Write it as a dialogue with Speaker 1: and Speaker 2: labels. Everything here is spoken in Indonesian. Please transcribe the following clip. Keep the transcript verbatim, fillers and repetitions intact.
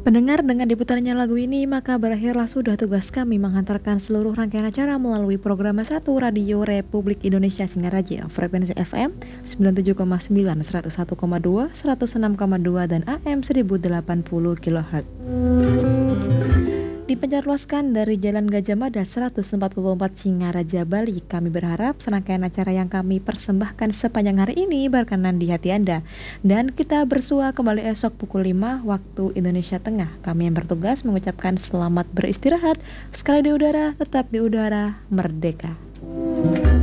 Speaker 1: Pendengar, dengan diputarnya lagu ini, maka berakhirlah sudah tugas kami menghantarkan seluruh rangkaian acara melalui program satu Radio Republik Indonesia Singaraja, frekuensi F M sembilan puluh tujuh koma sembilan, seratus satu koma dua, seratus enam koma dua, dan A M seribu delapan puluh kilohertz. Dipancarluaskan dari Jalan Gajah Mada seratus empat puluh empat Singaraja, Bali. Kami berharap serangkaian acara yang kami persembahkan sepanjang hari ini berkenan di hati Anda. Dan kita bersua kembali esok pukul lima waktu Indonesia Tengah. Kami yang bertugas mengucapkan selamat beristirahat. Sekali di udara, tetap di udara, merdeka.